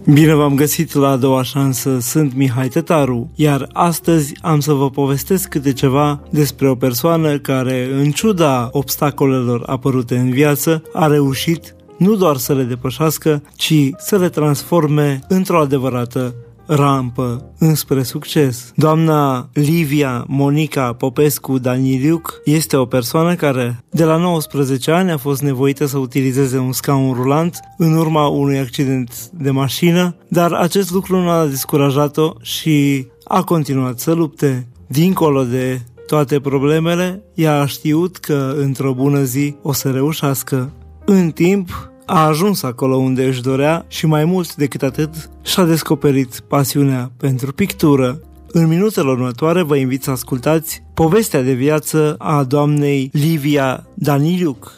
Bine v-am găsit la A doua șansă, sunt Mihai Tătaru, iar astăzi am să vă povestesc câte ceva despre o persoană care, în ciuda obstacolelor apărute în viață, a reușit nu doar să le depășească, ci să le transforme într-o adevărată rampă înspre succes. Doamna Livia Monica Popescu Daniliuc este o persoană care de la 19 ani a fost nevoită să utilizeze un scaun rulant în urma unui accident de mașină, dar acest lucru nu a descurajat-o și a continuat să lupte. Dincolo de toate problemele, ea a știut că într-o bună zi o să reușească. În timp, a ajuns acolo unde își dorea și mai mult decât atât și-a descoperit pasiunea pentru pictură. În minutele următoare vă invit să ascultați povestea de viață a doamnei Livia Daniliuc.